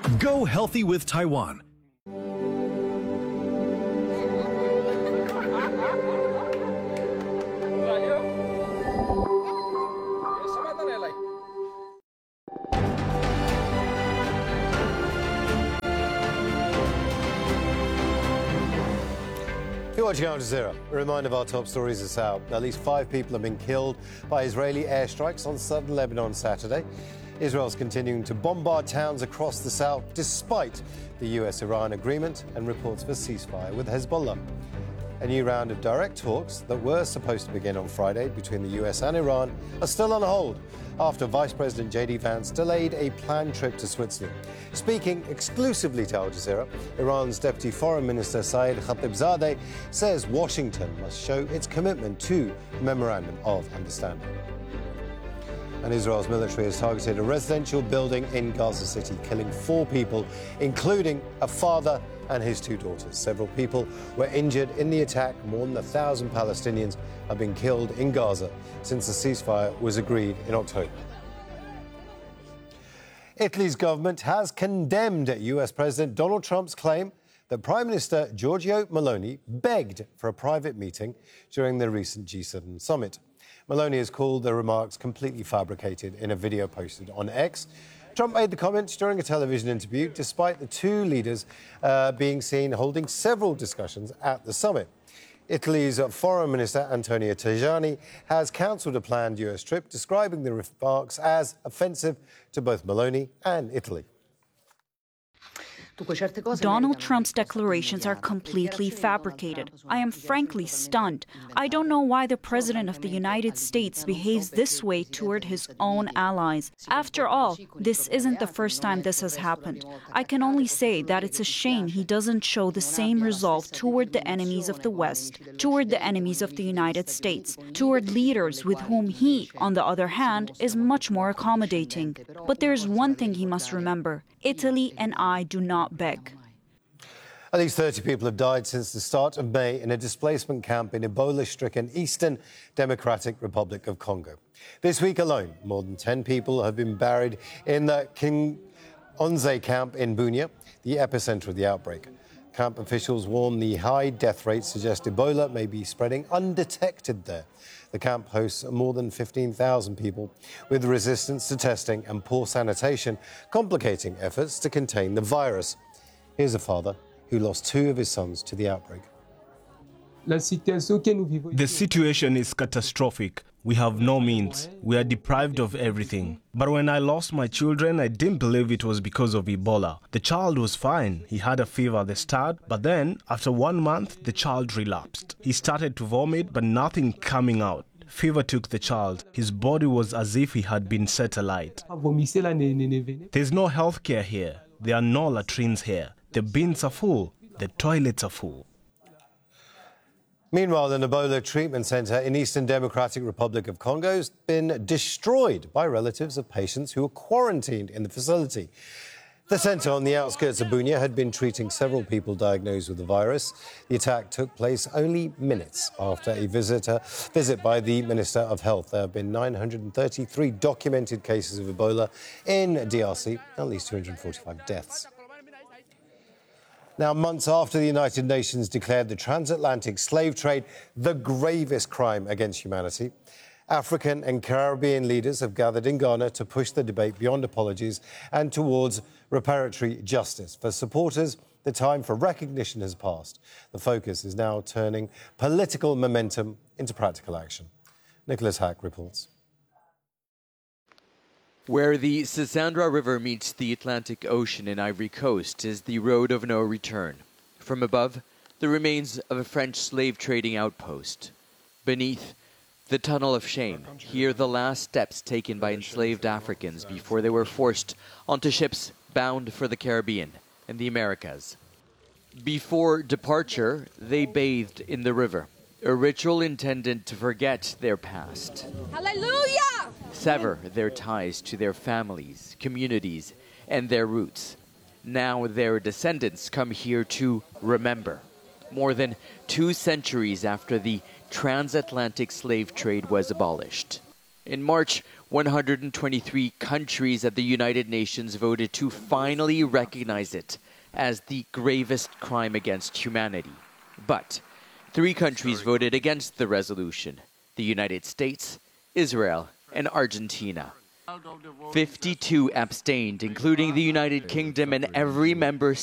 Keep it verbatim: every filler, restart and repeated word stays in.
Go healthy with Taiwan. You're watching Al Jazeera. A reminder of our top stories this hour. At least five people have been killed by Israeli airstrikes on southern Lebanon Saturday. Israel's continuing to bombard towns across the south despite the U S Iran agreement and reports of a ceasefire with Hezbollah. A new round of direct talks that were supposed to begin on Friday between the U S and Iran are still on hold after Vice President J D Vance delayed a planned trip to Switzerland. Speaking exclusively to Al Jazeera, Iran's Deputy Foreign Minister Saeed Khatibzadeh says Washington must show its commitment to the Memorandum of Understanding. And Israel's military has targeted a residential building in Gaza City, killing four people, including a father and his two daughters. Several people were injured in the attack. More than a thousand Palestinians have been killed in Gaza since the ceasefire was agreed in October. Italy's government has condemned U S President Donald Trump's claim that Prime Minister Giorgia Meloni begged for a private meeting during the recent G seven summit. Meloni has called the remarks completely fabricated in a video posted on X. Trump made the comments during a television interview, despite the two leaders uh, being seen holding several discussions at the summit. Italy's Foreign Minister Antonio Tajani has cancelled a planned U S trip, describing the remarks as offensive to both Meloni and Italy. Donald Trump's declarations are completely fabricated. I am frankly stunned. I don't know why the President of the United States behaves this way toward his own allies. After all, this isn't the first time this has happened. I can only say that it's a shame he doesn't show the same resolve toward the enemies of the West, toward the enemies of the United States, toward leaders with whom he, on the other hand, is much more accommodating. But there's one thing he must remember. Italy and I do not beg. At least thirty people have died since the start of May in a displacement camp in Ebola-stricken Eastern Democratic Republic of Congo. This week alone, more than ten people have been buried in the Kinonze camp in Bunia, the epicenter of the outbreak. Camp officials warn the high death rate suggests Ebola may be spreading undetected there. The camp hosts more than fifteen thousand people, with resistance to testing and poor sanitation complicating efforts to contain the virus. Here's a father who lost two of his sons to the outbreak. The situation is catastrophic. We have no means. We are deprived of everything. But when I lost my children, I didn't believe it was because of Ebola. The child was fine. He had a fever at the start, but then, after one month, the child relapsed. He started to vomit, but nothing coming out. Fever took the child. His body was as if he had been set alight. There's no health care here. There are no latrines here. The bins are full. The toilets are full. Meanwhile, an Ebola treatment centre in Eastern Democratic Republic of Congo has been destroyed by relatives of patients who were quarantined in the facility. The centre on the outskirts of Bunia had been treating several people diagnosed with the virus. The attack took place only minutes after a visitor, visit by the Minister of Health. There have been nine hundred thirty-three documented cases of Ebola in D R C, at least two hundred forty-five deaths. Now, months after the United Nations declared the transatlantic slave trade the gravest crime against humanity, African and Caribbean leaders have gathered in Ghana to push the debate beyond apologies and towards reparatory justice. For supporters, the time for recognition has passed. The focus is now turning political momentum into practical action. Nicholas Hack reports. Where the Sasandra River meets the Atlantic Ocean in Ivory Coast is the road of no return. From above, the remains of a French slave trading outpost. Beneath, the Tunnel of Shame. Here, the last steps taken by enslaved Africans before they were forced onto ships bound for the Caribbean and the Americas. Before departure, they bathed in the river, a ritual intended to forget their past. Hallelujah! Sever their ties to their families, communities, and their roots. Now their descendants come here to remember. More than two centuries after the transatlantic slave trade was abolished. In March, one hundred twenty-three countries at the United Nations voted to finally recognize it as the gravest crime against humanity. But three countries voted against the resolution: the United States, Israel, and Argentina. fifty-two abstained, including the United Kingdom and every member